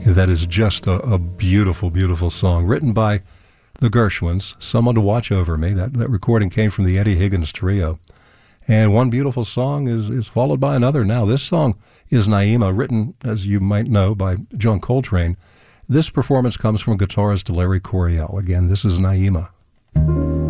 That is just a beautiful, beautiful song, written by the Gershwins, Someone to Watch Over Me. That recording came from the Eddie Higgins Trio. And one beautiful song is followed by another. Now, this song is Naima, written, as you might know, by John Coltrane. This performance comes from guitarist Larry Coryell. Again, this is Naima.